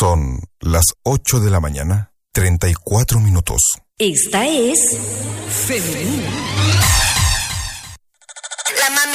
Son las 8 de la mañana, 34 minutos. Esta es Femenina.